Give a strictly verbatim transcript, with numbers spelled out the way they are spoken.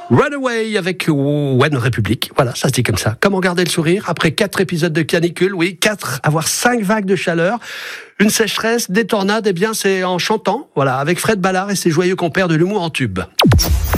Runaway avec One Republic. Voilà, ça se dit comme ça. Comment garder le sourire après quatre épisodes de canicule? Oui, quatre, avoir cinq vagues de chaleur, une sécheresse, des tornades. Eh bien, c'est en chantant. Voilà, avec Fred Ballard et ses joyeux compères de l'humour en tube.